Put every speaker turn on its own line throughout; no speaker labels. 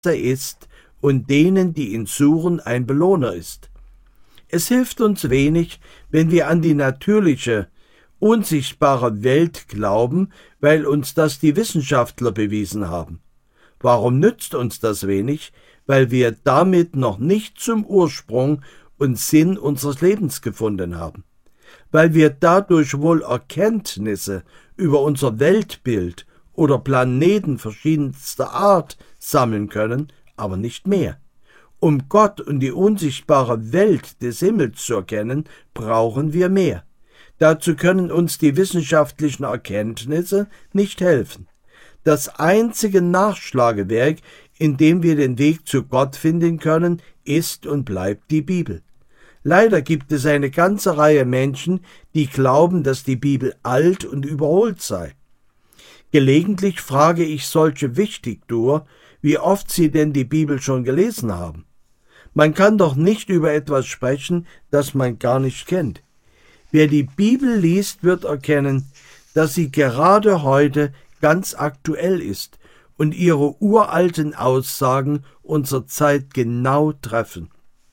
ist und denen, die ihn suchen, ein Belohner ist. Es hilft uns wenig, wenn wir an die natürliche, unsichtbare Welt glauben, weil uns das die Wissenschaftler bewiesen haben. Warum nützt uns das wenig? Weil wir damit noch nicht zum Ursprung und Sinn unseres Lebens gefunden haben. Weil wir dadurch wohl Erkenntnisse über unser Weltbild oder Planeten verschiedenster Art sammeln können, aber nicht mehr. Um Gott und die unsichtbare Welt des Himmels zu erkennen, brauchen wir mehr. Dazu können uns die wissenschaftlichen Erkenntnisse nicht helfen. Das einzige Nachschlagewerk, in dem wir den Weg zu Gott finden können, ist und bleibt die Bibel. Leider gibt es eine ganze Reihe Menschen, die glauben, dass die Bibel alt und überholt sei. Gelegentlich frage ich solche Wichtigtuer, wie oft sie denn die Bibel schon gelesen haben. Man kann doch nicht über etwas sprechen, das man gar nicht kennt. Wer die Bibel liest, wird erkennen, dass sie gerade heute ganz aktuell ist und ihre uralten Aussagen unserer Zeit genau treffen.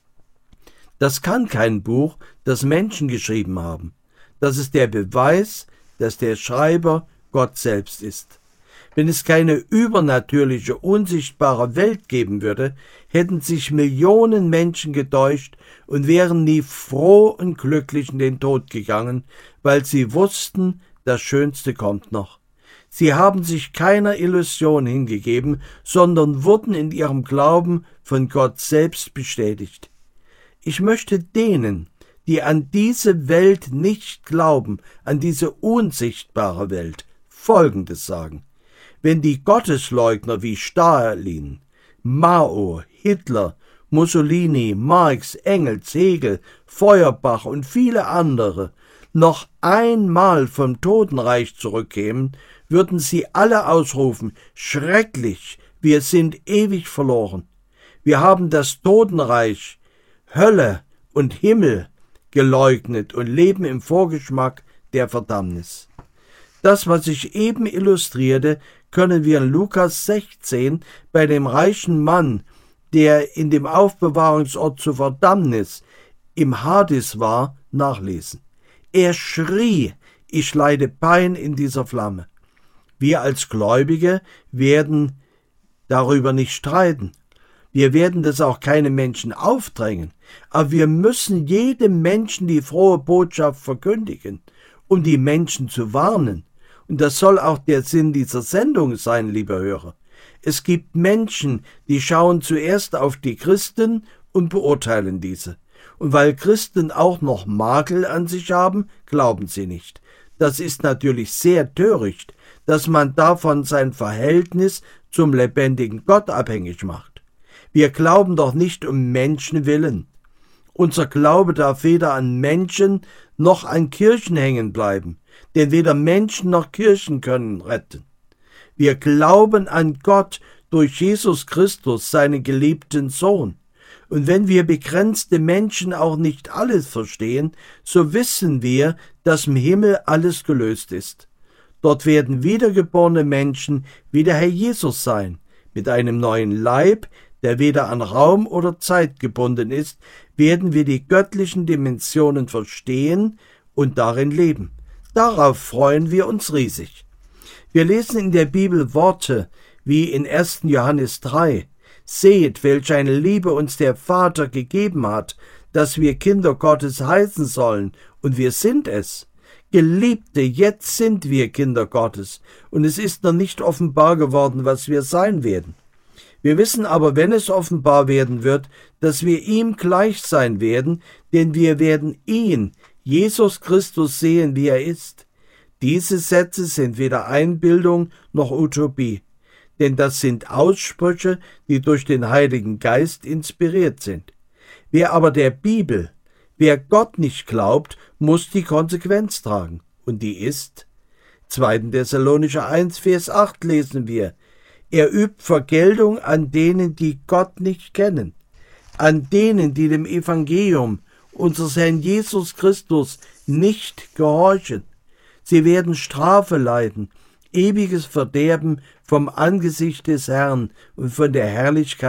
Das kann kein Buch, das Menschen geschrieben haben. Das ist der Beweis, dass der Schreiber Gott selbst ist. Wenn es keine übernatürliche, unsichtbare Welt geben würde, hätten sich Millionen Menschen getäuscht und wären nie froh und glücklich in den Tod gegangen, weil sie wussten, das Schönste kommt noch. Sie haben sich keiner Illusion hingegeben, sondern wurden in ihrem Glauben von Gott selbst bestätigt. Ich möchte denen, die an diese Welt nicht glauben, an diese unsichtbare Welt, Folgendes sagen. Wenn die Gottesleugner wie Stalin, Mao, Hitler, Mussolini, Marx, Engels, Hegel, Feuerbach und viele andere noch einmal vom Totenreich zurückkämen, würden sie alle ausrufen, schrecklich, wir sind ewig verloren. Wir haben das Totenreich, Hölle und Himmel geleugnet und leben im Vorgeschmack der Verdammnis. Das, was ich eben illustrierte, können wir in Lukas 16 bei dem reichen Mann, der in dem Aufbewahrungsort zur Verdammnis im Hades war, nachlesen. Er schrie, ich leide Pein in dieser Flamme. Wir als Gläubige werden darüber nicht streiten. Wir werden das auch keinem Menschen aufdrängen, aber wir müssen jedem Menschen die frohe Botschaft verkündigen, um die Menschen zu warnen. Und das soll auch der Sinn dieser Sendung sein, liebe Hörer. Es gibt Menschen, die schauen zuerst auf die Christen und beurteilen diese. Und weil Christen auch noch Makel an sich haben, glauben sie nicht. Das ist natürlich sehr töricht, dass man davon sein Verhältnis zum lebendigen Gott abhängig macht. Wir glauben doch nicht um Menschen willen. Unser Glaube darf weder an Menschen noch an Kirchen hängen bleiben, denn weder Menschen noch Kirchen können retten. Wir glauben an Gott durch Jesus Christus, seinen geliebten Sohn. Und wenn wir begrenzte Menschen auch nicht alles verstehen, so wissen wir, dass im Himmel alles gelöst ist. Dort werden wiedergeborene Menschen wie der Herr Jesus sein, mit einem neuen Leib, der weder an Raum oder Zeit gebunden ist, werden wir die göttlichen Dimensionen verstehen und darin leben. Darauf freuen wir uns riesig. Wir lesen in der Bibel Worte wie in 1. Johannes 3. Seht, welch eine Liebe uns der Vater gegeben hat, dass wir Kinder Gottes heißen sollen, und wir sind es. Geliebte, jetzt sind wir Kinder Gottes, und es ist noch nicht offenbar geworden, was wir sein werden. Wir wissen aber, wenn es offenbar werden wird, dass wir ihm gleich sein werden, denn wir werden ihn, Jesus Christus, sehen, wie er ist. Diese Sätze sind weder Einbildung noch Utopie, denn das sind Aussprüche, die durch den Heiligen Geist inspiriert sind. Wer aber der Bibel, wer Gott nicht glaubt, muss die Konsequenz tragen. Und die ist, 2. Thessalonicher 1, Vers 8 lesen wir, er übt Vergeltung an denen, die Gott nicht kennen, an denen, die dem Evangelium unseres Herrn Jesus Christus nicht gehorchen. Sie werden Strafe leiden, ewiges Verderben vom Angesicht des Herrn und von der Herrlichkeit